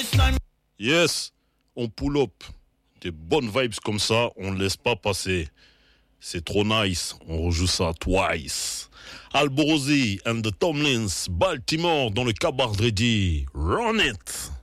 Yes, on pull up. Des bonnes vibes comme ça, on ne laisse pas passer. C'est trop nice, on rejoue ça twice. Alborosi and the Tomlins, Baltimore dans le Cabardredi. Run it!